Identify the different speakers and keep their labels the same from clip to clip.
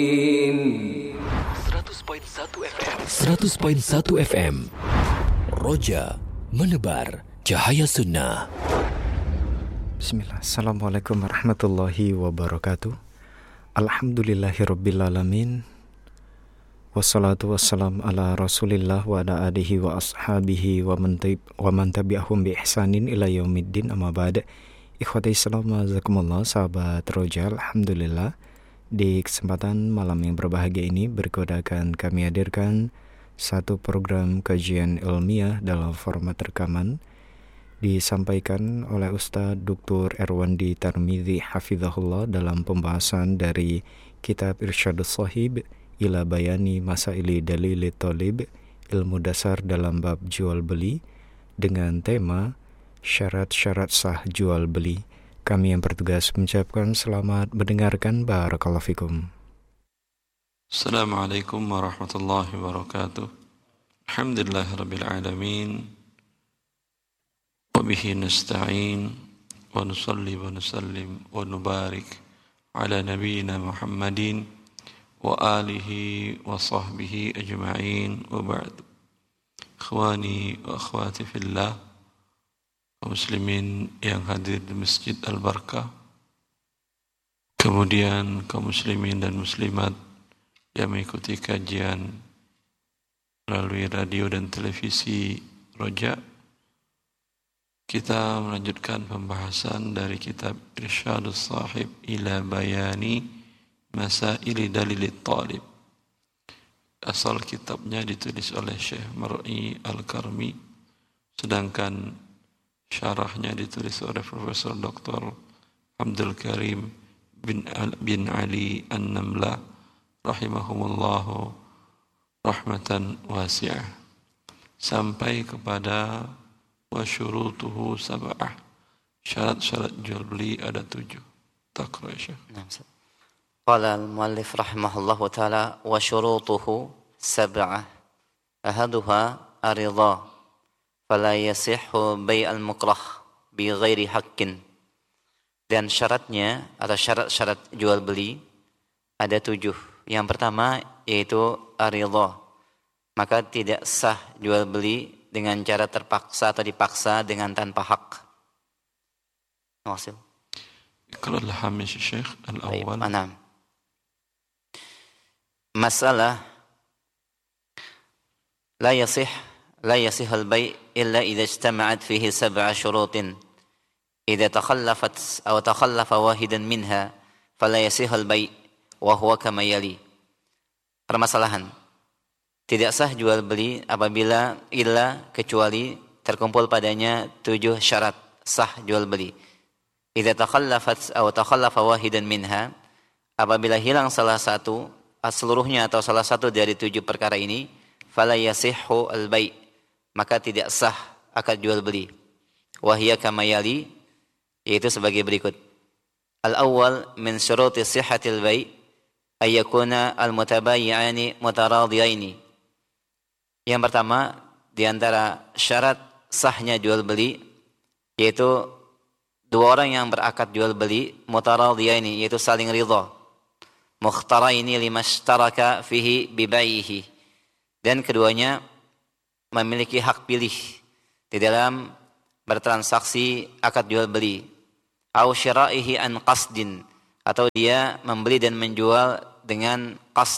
Speaker 1: 100.1 FM 100.1 FM Roja menebar cahaya sunnah.
Speaker 2: Bismillah. Assalamualaikum warahmatullahi wabarakatuh. Alhamdulillahirrabbilalamin. Wassalatu wassalam ala rasulillah wa ala alihi wa ashabihi wa man tabi'ahum bi ihsanin ila yaumiddin, amma ba'd. Ikhwati Islam, jazakumullah, sahabat Roja. Alhamdulillah, di kesempatan malam yang berbahagia ini berkenan kami hadirkan satu program kajian ilmiah dalam format rekaman, disampaikan oleh Ustadz Dr. Erwandi Tarmizi hafizahullah dalam pembahasan dari kitab Irsyadus Shahib ila bayani masaili dalili thalib, ilmu dasar dalam bab jual beli, dengan tema syarat-syarat sah jual beli. Kami yang bertugas mengucapkan selamat mendengarkan. Barakallahu fikum.
Speaker 3: Assalamualaikum warahmatullahi wabarakatuh. Alhamdulillahirabbil alamin. Wa bihi nasta'in wa nusalli wa nusallim wa nubarik ala nabiyyina Muhammadin wa alihi wa sahbihi ajma'in, wa ba'd. Ikhwani wa akhwati fillah, kaum muslimin yang hadir di Masjid Al-Barkah, kemudian kaum muslimin dan muslimat yang mengikuti kajian melalui radio dan televisi Roja. Kita melanjutkan pembahasan dari kitab Irsyadus Shahib ila bayani masaili dalilit talib. Asal kitabnya ditulis oleh Syekh Mar'i Al-Karmi, sedangkan syarahnya ditulis oleh Profesor Dr. Abdul Karim bin Ali An-Namlah rahimahumullahu rahmatan wasi'ah, sampai kepada wa syurutuhu sab'ah, syarat-syarat jual beli ada 7. Taqra ya Syekh.
Speaker 4: Qala al-muallif rahimahullahu ta'ala wa syurutuhu sab'ah ahaduha aridha fala yasihhu bai'al mukrah bi ghairi haqqin. Dan syaratnya atau syarat-syarat jual beli ada 7. Yang pertama yaitu aridha, maka tidak sah jual beli dengan cara terpaksa atau dipaksa dengan tanpa hak. Wasil.
Speaker 3: Iqra al-hamish Syekh al-awwal.
Speaker 4: Masalah la yasih al-bai' illa idza ijtama'at fihi 7 syurutin. Idza takhallafat aw takhallafa wahidan minha fala yasih al-bai' wa huwa kama yali. Permasalahan, tidak sah jual beli apabila kecuali terkumpul padanya 7 syarat sah jual beli. Idza takhallafat aw takhallafa wahidan minha, apabila hilang salah satu, seluruhnya atau salah satu dari 7 perkara ini, fala yasihhu al-bai', maka tidak sah akad jual beli. Wahia kama yali, yaitu sebagai berikut. Al-awwal min syuruti sihhatil bai' ayyakuna al-mutabayyi'ani mutaradhiyaini. Yang pertama di antara syarat sahnya jual beli yaitu 2 orang yang berakad jual beli mutaradhiyaini, yaitu saling ridha. Mukhtaraini limastaraka fihi bibaihi, dan keduanya memiliki hak pilih di dalam bertransaksi akad jual beli. Au syira'ihi an qasdin, atau dia membeli dan menjual dengan qasd,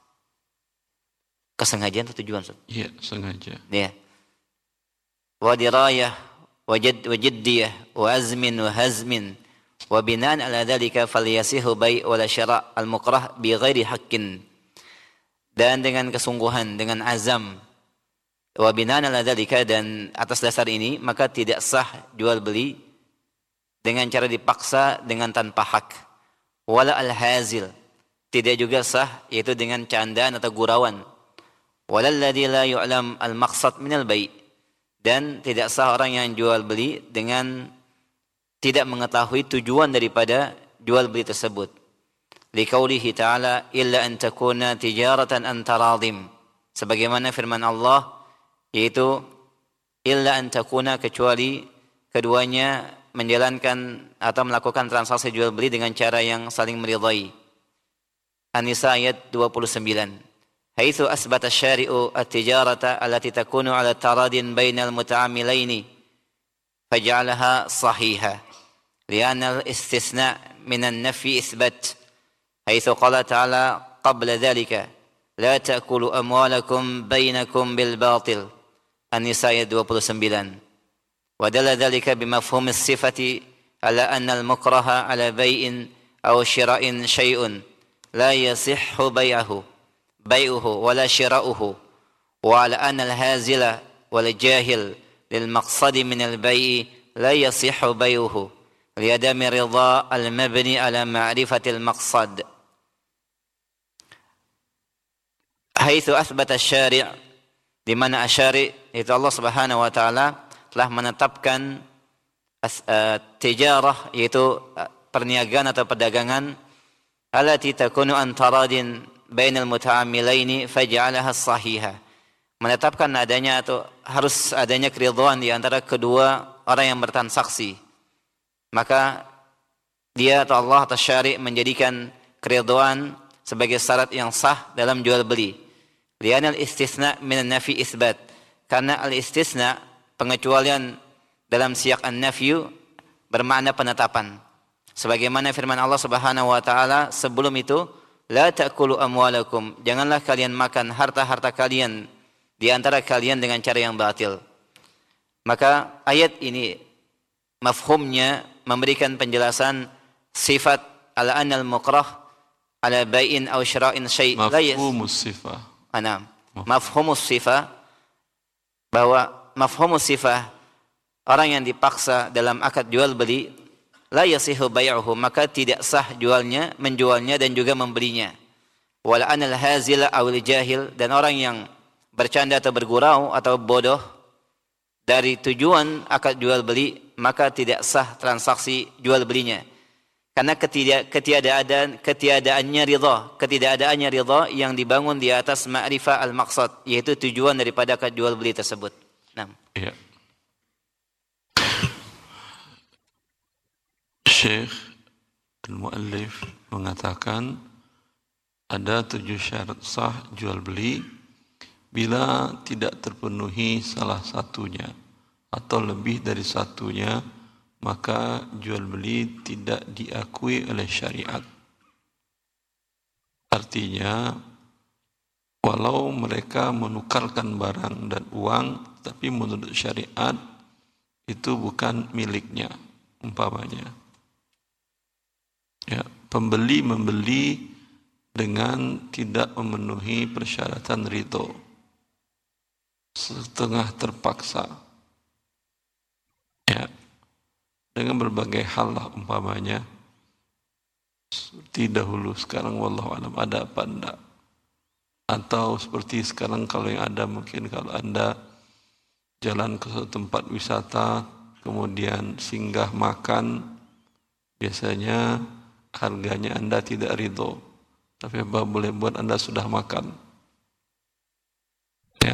Speaker 4: kesengajaan atau tujuan?
Speaker 3: Iya, sengaja.
Speaker 4: Ya. Wa dirayah wa jiddiyah wa azmin wa hazmin wa binaan ala dhalika falyasihu bai' wala syara' al-mukrah bi ghairi haqqin. Dan dengan kesungguhan, dengan azam, wa binaan ala dzalika, dan atas dasar ini maka tidak sah jual beli dengan cara dipaksa dengan tanpa hak. Wala al-hazil, tidak juga sah yaitu dengan candaan atau gurauan. Wala alladzi la yu'lam al-maqsad min al-bai', dan tidak sah orang yang jual beli dengan tidak mengetahui tujuan daripada jual beli tersebut. Liqaulihi ta'ala illa an takuna tijaratan an taradim, sebagaimana firman Allah yaitu illa an takuna, kecuali keduanya menjalankan atau melakukan transaksi jual beli dengan cara yang saling meridai. An-Nisa ayat 29. Haitsu asbata asy-syari'u at-tijarata allati takunu 'ala taradin bainal muta'ammilaini faj'alaha sahihah. Li'anna al-istisna' min an-nafyi itsbat. Haitsu qala ta'ala qabla dzalika la ta'kulu amwalakum bainakum bil batil. An-Nisa ayat 29. Wa dalla dzalika bimafhum as-sifati ala anna al-mukraha 'ala bai'in aw syira'in syai'un la yasihhu bai'uhu wala syira'uhu wa 'ala anna al-hazila wal jahil lil maqsadi min al-bai'i la yasihhu bai'uhu li'adami ridha al-mabni 'ala ma'rifati al-maqsad. Haitsu athbata asy-syari' di mana asy-syari' itu Allah Subhanahu wa taala telah menetapkan tijarah yaitu perniagaan atau perdagangan allati takunu an taradin bainal muta'ammilaini faj'alaha sahihah, menetapkan adanya atau harus adanya keridhaan di antara kedua orang yang bertransaksi, maka dia atau Allah atau syari' menjadikan keridhaan sebagai syarat yang sah dalam jual beli. Li'anal istisna' min an-nafi itsbat, karena al-istisna' pengecualian dalam siyak an-nafyu bermakna penetapan. Sebagaimana firman Allah Subhanahu wa taala sebelum itu, la ta'kulu amwalakum, janganlah kalian makan harta-harta kalian di antara kalian dengan cara yang batil. Maka ayat ini mafhumnya memberikan penjelasan sifat ala anal mukrah ala bai'in aw syira'in syai'. Mafhumus sifah. Mafhumus sifah, bahwa mafhumus sifah orang yang dipaksa dalam akad jual beli la yasihu bai'uhu, maka tidak sah jualnya, menjualnya dan juga membelinya. Wala anal hazila awil jahil, dan orang yang bercanda atau bergurau atau bodoh dari tujuan akad jual beli, maka tidak sah transaksi jual belinya. Karena ketidakadaannya ridha yang dibangun di atas ma'rifah al-maqsad, yaitu tujuan daripada akad jual beli tersebut. Nah.
Speaker 3: Ya. Syekh al-Muallif mengatakan ada 7 syarat sah jual beli bila tidak terpenuhi salah satunya atau lebih dari satunya, maka jual beli tidak diakui oleh syariat. Artinya, walau mereka menukarkan barang dan uang, tapi menurut syariat itu bukan miliknya, umpamanya. Ya, pembeli membeli dengan tidak memenuhi persyaratan ridho, setengah terpaksa. Ya, dengan berbagai hal lah umpamanya. Seperti dahulu, sekarang wallahu alam ada apa enggak? Atau seperti sekarang kalau yang ada, mungkin kalau Anda jalan ke suatu tempat wisata, kemudian singgah makan, biasanya harganya Anda tidak ridho, tapi apa boleh buat, Anda sudah makan. Ya.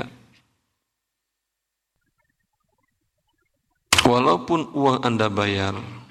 Speaker 3: Walaupun uang Anda bayar,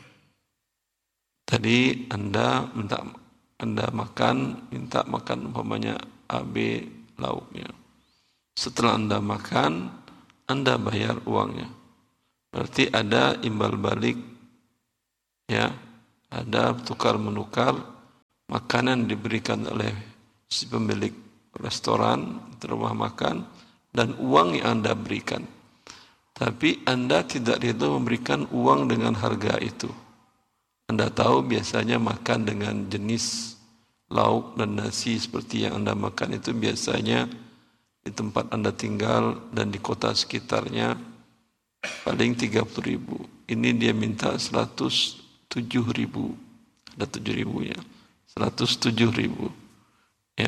Speaker 3: tadi Anda minta makan umpamanya AB lauknya. Setelah Anda makan, Anda bayar uangnya. Berarti ada imbal balik, ya, ada tukar menukar makanan diberikan oleh si pemilik restoran, rumah makan, dan uang yang Anda berikan. Tapi Anda tidak ridho memberikan uang dengan harga itu. Anda tahu biasanya makan dengan jenis lauk dan nasi seperti yang Anda makan itu biasanya di tempat Anda tinggal dan di kota sekitarnya paling 30.000. Ini dia minta 107.000. Ada 7.000-nya. 107.000. Ya.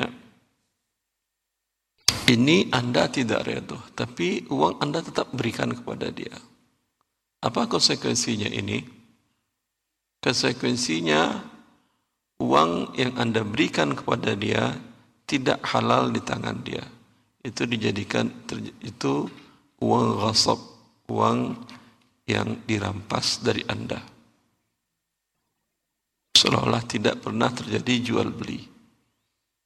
Speaker 3: Ini Anda tidak ridho, tapi uang Anda tetap berikan kepada dia. Apa konsekuensinya ini? Konsekuensinya, uang yang Anda berikan kepada dia tidak halal di tangan dia. Itu dijadikan, itu uang ghasab, uang yang dirampas dari Anda. Seolah-olah tidak pernah terjadi jual beli.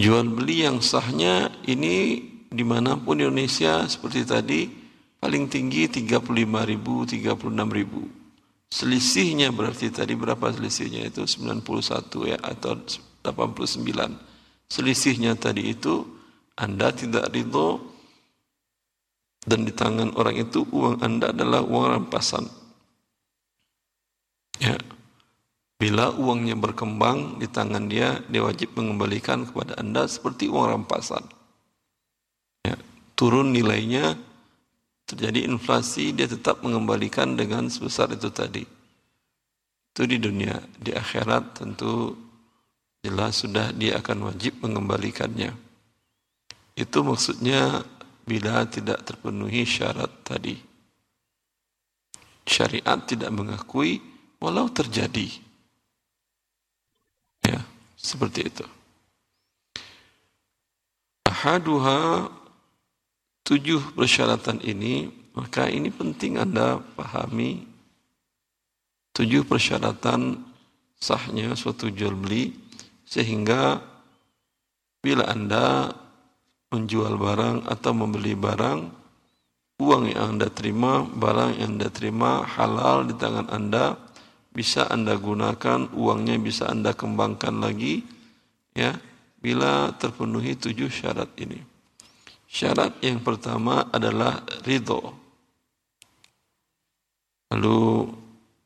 Speaker 3: Jual beli yang sahnya ini dimanapun di Indonesia seperti tadi paling tinggi 35.000, 36.000. Selisihnya berarti tadi berapa selisihnya itu? 91 ya atau 89. Selisihnya tadi itu Anda tidak ridho dan di tangan orang itu uang Anda adalah uang rampasan. Ya. Bila uangnya berkembang di tangan dia wajib mengembalikan kepada Anda seperti uang rampasan. Ya, turun nilainya, terjadi inflasi, dia tetap mengembalikan dengan sebesar itu tadi. Itu di dunia. Di akhirat tentu jelas sudah dia akan wajib mengembalikannya. Itu maksudnya bila tidak terpenuhi syarat tadi. Syariat tidak mengakui walau terjadi. Ya, seperti itu. Ahaduha 7 persyaratan ini, maka ini penting Anda pahami 7 persyaratan sahnya suatu jual beli, sehingga bila Anda menjual barang atau membeli barang, uang yang Anda terima, barang yang Anda terima halal di tangan Anda, bisa Anda gunakan, uangnya bisa Anda kembangkan lagi, ya, bila terpenuhi 7 syarat ini. Syarat yang pertama adalah ridho. Lalu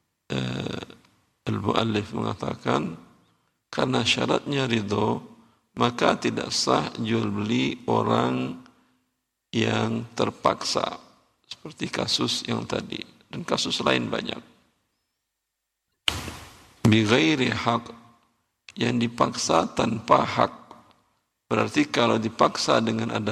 Speaker 3: al-muallif mengatakan, karena syaratnya ridho, maka tidak sah jual beli orang yang terpaksa, seperti kasus yang tadi dan kasus lain banyak. Bighairi hak, yang dipaksa tanpa hak. Berarti kalau dipaksa dengan ada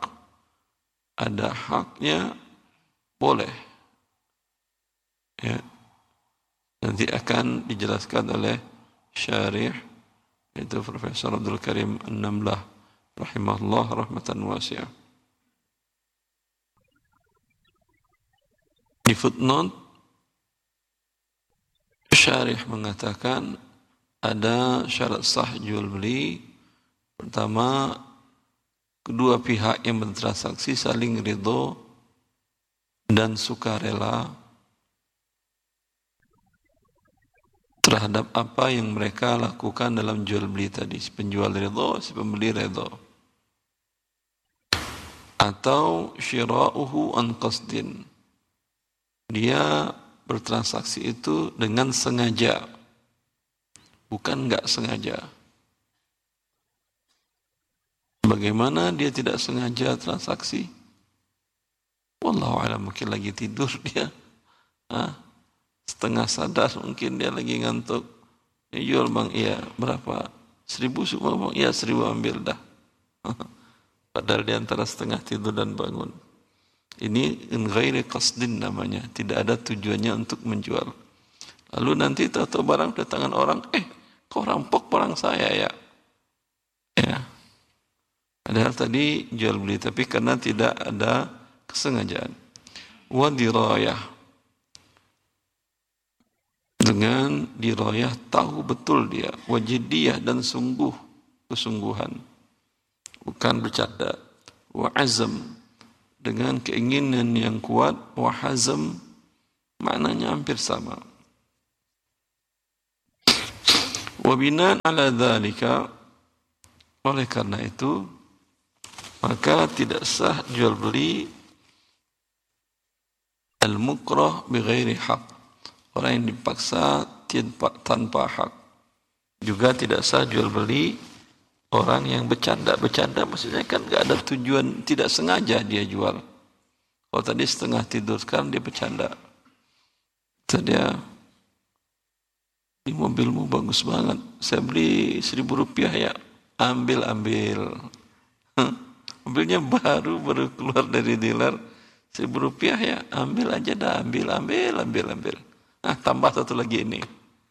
Speaker 3: haknya, boleh. Ya. Nanti akan dijelaskan oleh syarih, yaitu Profesor Abdul Karim An-Namlah rahimahullah rahmatan wasi'ah. Di footnote, syarih mengatakan ada syarat sah jual beli. Pertama, kedua pihak yang bertransaksi saling ridho dan sukarela terhadap apa yang mereka lakukan dalam jual beli tadi. Si penjual ridho, si pembeli ridho. Atau syira'uhu an qasdin, dia bertransaksi itu dengan sengaja, bukan enggak sengaja. Bagaimana dia tidak sengaja transaksi? Wallahu a'lam, mungkin lagi tidur dia, setengah sadar, mungkin dia lagi ngantuk. Jual bang, iya berapa? 1.000 semua bang, iya 1.000 ambil dah. Padahal di antara setengah tidur dan bangun. Ini in ghairi qasdin namanya, tidak ada tujuannya untuk menjual. Lalu nanti tahu-tahu barang di tangan orang, kau rampok barang saya ya. Ya. Padahal tadi jual beli, tapi karena tidak ada kesengajaan. Wa dirayah, dengan dirayah tahu betul dia, wajidiyah dan kesungguhan, bukan bercanda. Wa azam, dengan keinginan yang kuat. Wa hazam, maknanya hampir sama. Wa binaan ala dzalika, oleh karena itu maka tidak sah jual beli al-mukrah bighairi haq, orang yang dipaksa tanpa hak. Juga tidak sah jual beli orang yang bercanda. Bercanda maksudnya kan enggak ada tujuan, tidak sengaja dia jual. Kalau tadi setengah tidur, sekarang dia bercanda. Dia, ini mobilmu bagus banget, saya beli 1.000 rupiah ya, ambil. Mobilnya baru keluar dari dealer, 1.000 rupiah ya, ambil aja dah, ambil. Tambah satu lagi ini.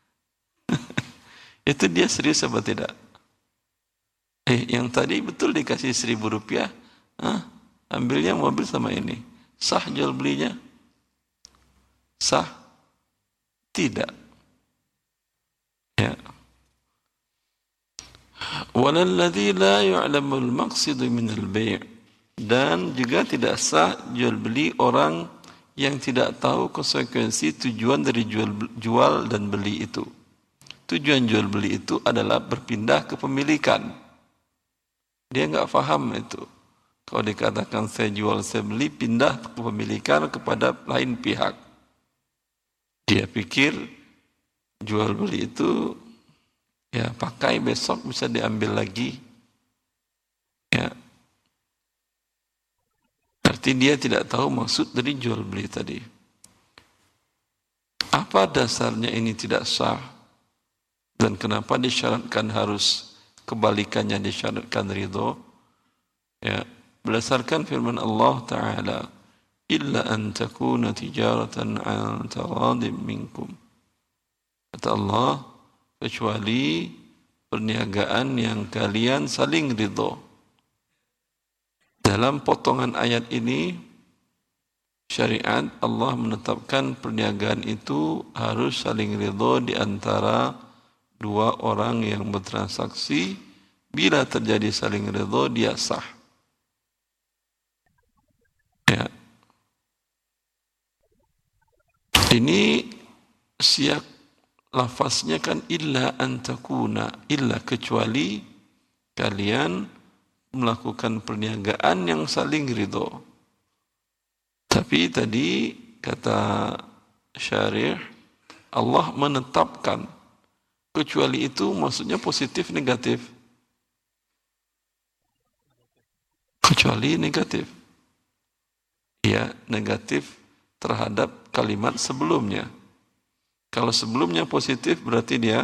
Speaker 3: Itu dia serius apa tidak? Yang tadi betul dikasih 1.000 rupiah, ambilnya mobil sama ini. Sah jual belinya? Sah? Tidak. Ya. Walalladzi la ya'lamul maqsid minal bai', dan juga tidak sah jual beli orang yang tidak tahu konsekuensi tujuan dari jual dan beli itu. Tujuan jual beli itu adalah berpindah kepemilikan. Dia enggak faham itu. Kalau dikatakan saya jual saya beli, pindah kepemilikan kepada lain pihak. Dia pikir jual beli itu ya pakai besok bisa diambil lagi. Ya. Berarti dia tidak tahu maksud dari jual beli tadi. Apa dasarnya ini tidak sah? Dan kenapa disyaratkan harus kebalikannya, disyaratkan ridho? Ya, berdasarkan firman Allah Ta'ala, illa an takuna tijaratan an taradim minkum. Kata Allah, kecuali perniagaan yang kalian saling ridho. Dalam potongan ayat ini, syariat Allah menetapkan perniagaan itu harus saling ridho di antara dua orang yang bertransaksi. Bila terjadi saling ridho, dia sah. Ya. Ini siyak lafaznya kan illa antakuna, illa kecuali kalian melakukan perniagaan yang saling ridho. Tapi tadi kata syarih, Allah menetapkan. Kecuali itu maksudnya positif negatif. Kecuali negatif. Ya, negatif terhadap kalimat sebelumnya. Kalau sebelumnya positif berarti dia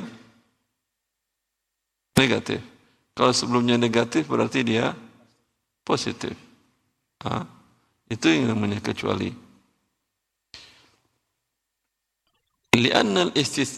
Speaker 3: negatif. Kalau sebelumnya negatif berarti dia positif. Itu yang namanya kecuali. Lianna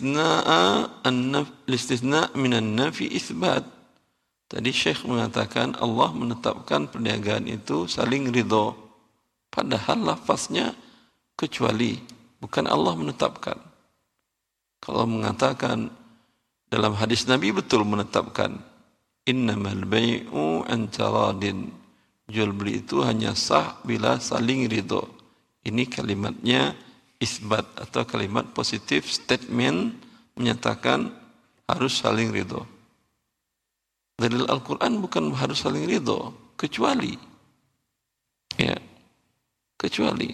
Speaker 3: al-istithna' minan nafi itsbat. Tadi Syekh mengatakan Allah menetapkan perniagaan itu saling ridho. Padahal lafaznya kecuali, bukan Allah menetapkan. Kalau mengatakan dalam hadis Nabi betul menetapkan innamal bai'u an taradin. Jual beli itu hanya sah bila saling ridho. Ini kalimatnya isbat atau kalimat positif statement menyatakan harus saling ridho. Dalil Al-Quran bukan harus saling ridho, kecuali. Ya, kecuali.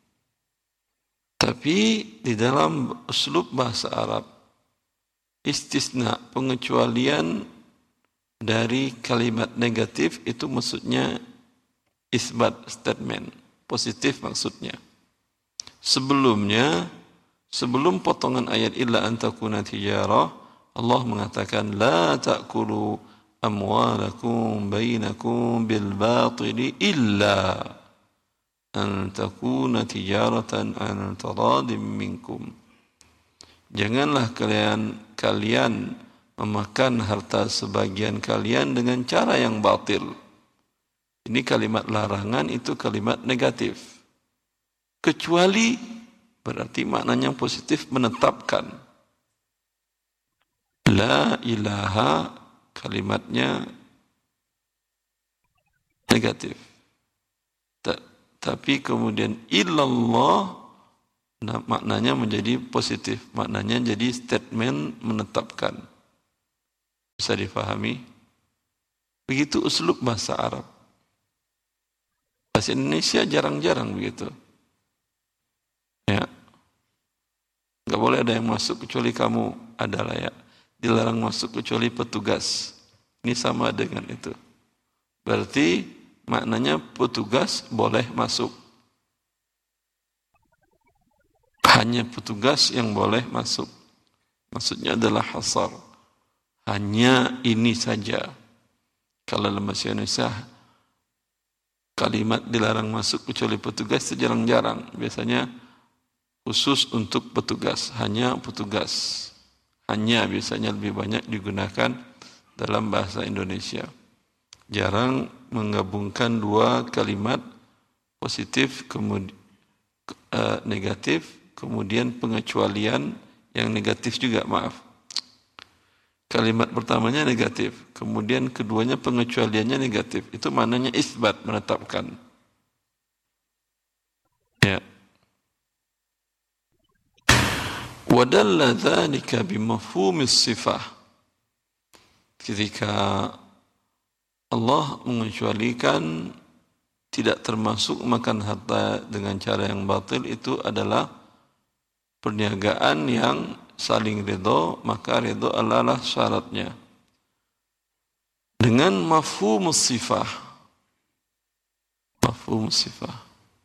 Speaker 3: Tapi di dalam uslub bahasa Arab, istisna, pengecualian dari kalimat negatif itu maksudnya isbat statement, positif maksudnya. Sebelum potongan ayat illa an takuna tijarah, Allah mengatakan la ta'kulu amwalakum bainakum bil batili illa an takuna tijaratan an taradim minkum. Janganlah kalian memakan harta sebagian kalian dengan cara yang batil. Ini kalimat larangan, itu kalimat negatif. Kecuali berarti maknanya positif, menetapkan. La ilaha kalimatnya negatif. Tapi kemudian illallah maknanya menjadi positif. Maknanya jadi statement menetapkan. Bisa difahami? Begitu uslub bahasa Arab. Bahasa Indonesia jarang-jarang begitu. Ya, nggak boleh ada yang masuk kecuali kamu adalah ya. Dilarang masuk kecuali petugas. Ini sama dengan itu. Berarti maknanya petugas boleh masuk. Hanya petugas yang boleh masuk. Maksudnya adalah hasar. Hanya ini saja. Kalau dalam bahasa Indonesia kalimat dilarang masuk kecuali petugas itu jarang-jarang. Biasanya khusus untuk petugas, hanya petugas. Hanya biasanya lebih banyak digunakan dalam bahasa Indonesia. Jarang menggabungkan dua kalimat positif kemudian negatif, kemudian pengecualian yang negatif juga, maaf. Kalimat pertamanya negatif, kemudian keduanya pengecualiannya negatif. Itu maknanya isbat, menetapkan. Ya. Wadalla dzalika bimafhumis sifah. Ketika Allah mengecualikan tidak termasuk makan harta dengan cara yang batil, itu adalah perniagaan yang saling ridho, maka ridho adalah syaratnya. Dengan mafhumus sifah. Mafhumus sifah.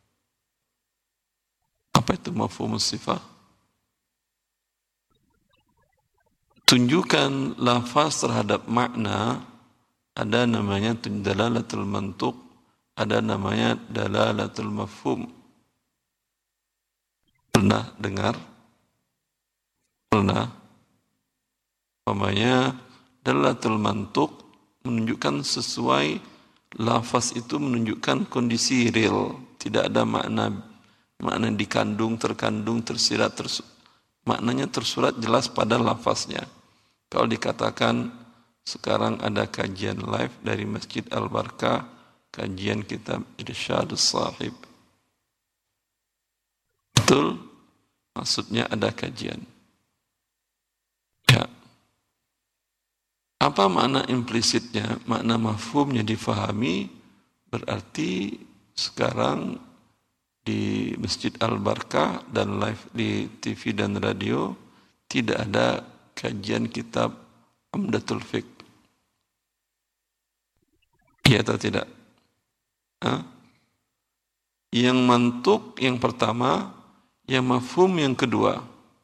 Speaker 3: Apa itu mafhumus sifah? Tunjukkan lafaz terhadap makna, ada namanya dalalatul mantuq, ada namanya dalalatul mafhum. Pernah dengar? Pernah? Umpamanya dalalatul mantuq menunjukkan sesuai, lafaz itu menunjukkan kondisi real, tidak ada makna dikandung, terkandung, tersirat, maknanya tersurat jelas pada lafaznya. Kalau dikatakan sekarang ada kajian live dari Masjid Al-Barkah, kajian kitab Irsyadus Sahib. Betul? Maksudnya ada kajian. Ya. Apa makna implisitnya? Makna mafhumnya difahami, berarti sekarang di Masjid Al-Barkah dan live di TV dan radio tidak ada kajian kitab Umdatul Fiqh. Iya atau tidak? Yang mantuk yang pertama, yang mafhum yang kedua.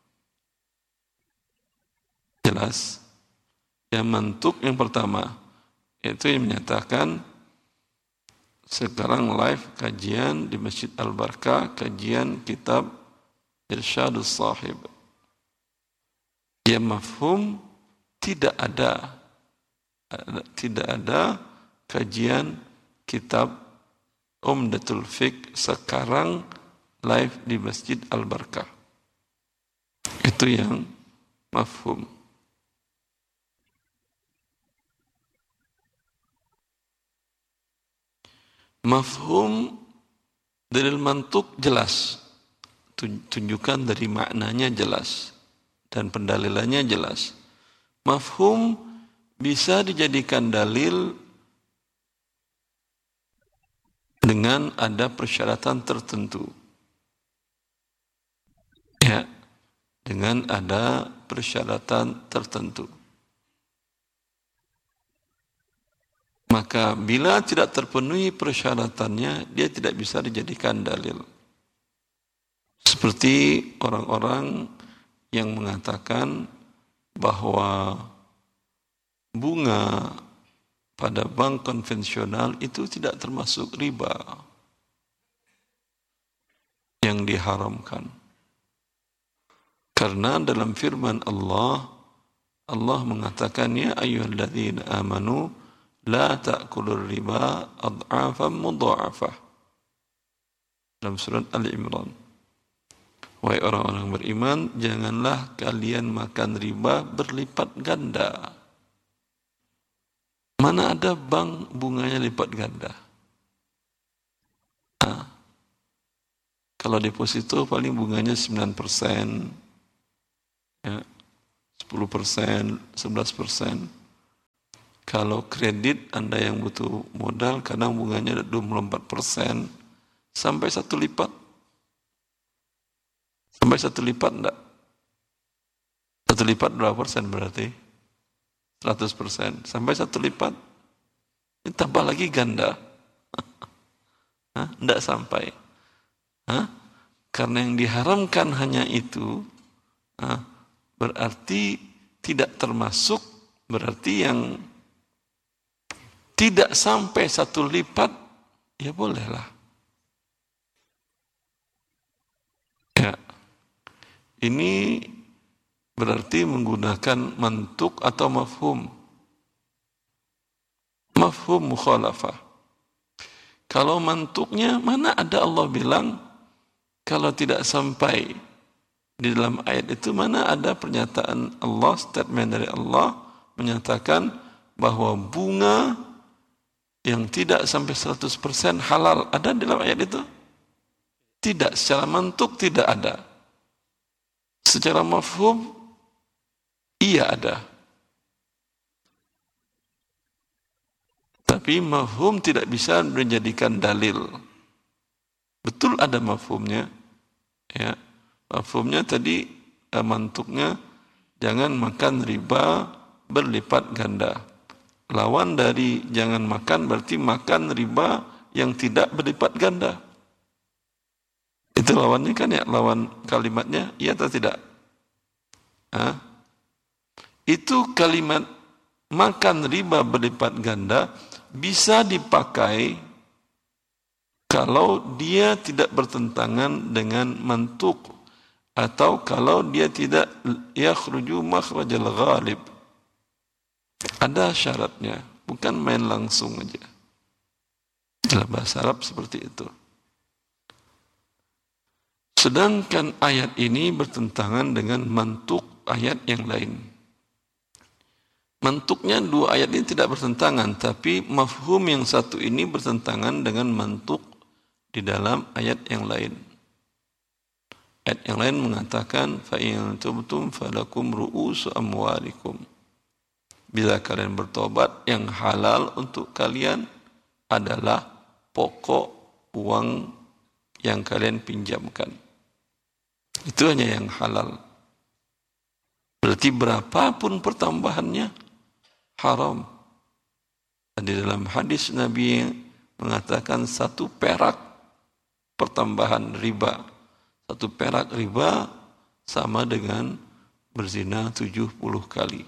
Speaker 3: Jelas? Yang mantuk yang pertama, itu yang menyatakan sekarang live kajian di Masjid Al-Barkah, kajian kitab Irsyadus Sahib. Yang mafhum tidak ada kajian kitab Umdatul Fiqh sekarang live di Masjid Al-Barkah. Itu yang mafhum. Mafhum dalil mantuk jelas, tunjukkan dari maknanya jelas dan pendalilannya jelas. Mafhum bisa dijadikan dalil dengan ada persyaratan tertentu. Ya, dengan ada persyaratan tertentu. Maka bila tidak terpenuhi persyaratannya, dia tidak bisa dijadikan dalil. Seperti orang-orang yang mengatakan bahwa bunga pada bank konvensional itu tidak termasuk riba yang diharamkan. Karena dalam firman Allah, Allah mengatakan, ya ayyuhalladzina amanu la ta'kulur riba ad'afan mudha'afah. Dalam surat Al-Imran. Wahai orang-orang beriman, janganlah kalian makan riba berlipat ganda. Mana ada bank bunganya lipat ganda? Kalau deposito paling bunganya 9%, ya, 10%, 11%. Kalau kredit Anda yang butuh modal, kadang bunganya 24%, sampai 1 lipat. Sampai 1 lipat enggak? 1 lipat berapa persen berarti? 100%. Sampai 1 lipat. Ini tambah lagi ganda. Enggak sampai. Karena yang diharamkan hanya itu, berarti tidak termasuk, berarti yang tidak sampai 1 lipat, ya bolehlah. Ya, ini berarti menggunakan mantuk atau mafhum. Mafhum mukhalafah. Kalau mantuknya, mana ada Allah bilang, kalau tidak sampai di dalam ayat itu, mana ada pernyataan Allah, statement dari Allah, menyatakan bahwa bunga yang tidak sampai 100% halal ada di dalam ayat itu? Tidak, secara mantuk tidak ada. Secara mafhum iya ada. Tapi mafhum tidak bisa menjadikan dalil. Betul ada mafhumnya. Ya, mafhumnya tadi mantuknya jangan makan riba berlipat ganda. Lawan dari jangan makan berarti makan riba yang tidak berlipat ganda. Itu lawannya kan ya, lawan kalimatnya, iya atau tidak? Itu kalimat makan riba berlipat ganda bisa dipakai kalau dia tidak bertentangan dengan mantuk atau kalau dia tidak yakhruju makhrajal ghalib. Ada syaratnya, bukan main langsung aja. Dalam bahasa Arab seperti itu. Sedangkan ayat ini bertentangan dengan mantuk ayat yang lain. Mantuknya dua ayat ini tidak bertentangan, tapi mafhum yang satu ini bertentangan dengan mantuk di dalam ayat yang lain. Ayat yang lain mengatakan fa in tubtum falakum ru'usu amwalikum. Bila kalian bertobat, yang halal untuk kalian adalah pokok uang yang kalian pinjamkan. Itu hanya yang halal. Berarti berapapun pertambahannya haram. Dan di dalam hadis Nabi mengatakan 1 perak pertambahan riba. 1 perak riba sama dengan berzina 70 kali.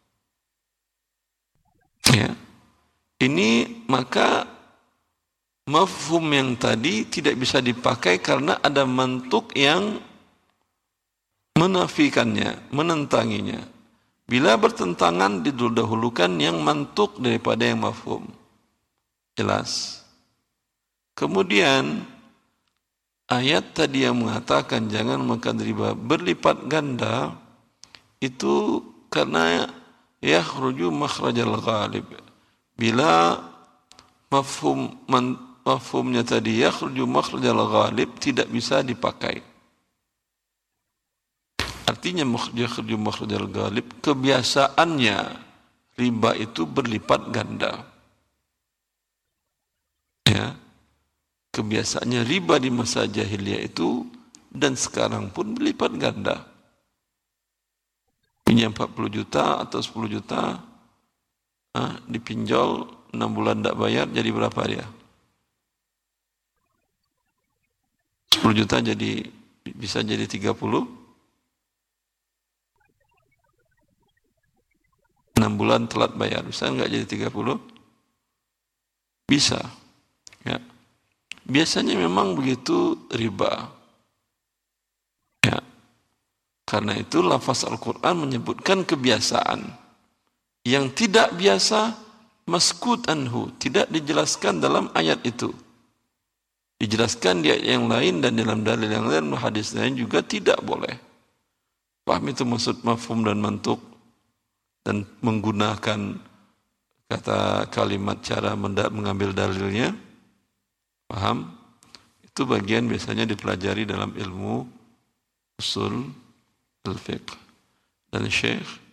Speaker 3: Ya. Ini maka mafhum yang tadi tidak bisa dipakai karena ada mantuk yang menafikannya, menentanginya. Bila bertentangan didahulukan yang mantuk daripada yang mafhum. Jelas. Kemudian ayat tadi yang mengatakan jangan makan riba berlipat ganda itu karena yakhruju makhrajal ghalib. Bila mafhumnya tadi yakhruju makhrajal ghalib tidak bisa dipakai. Artinya yakhruju makhrajal ghalib kebiasaannya riba itu berlipat ganda. Ya. Kebiasaannya riba di masa jahiliyah itu dan sekarang pun berlipat ganda. Pinjam 40 juta atau 10 juta, dipinjol 6 bulan tidak bayar, jadi berapa dia? 10 juta jadi bisa jadi 30. 6 bulan telat bayar, bisa enggak jadi 30? Bisa. Ya. Biasanya memang begitu riba. Ya. Karena itu lafaz Al-Quran menyebutkan kebiasaan. Yang tidak biasa, maskut anhu. Tidak dijelaskan dalam ayat itu. Dijelaskan di ayat yang lain dan dalam dalil yang lain, hadis lain juga tidak boleh. Paham itu maksud mafhum dan mantuk? Dan menggunakan kata kalimat cara mengambil dalilnya, paham? Itu bagian biasanya dipelajari dalam ilmu usul al-fiqh. Dan Syekh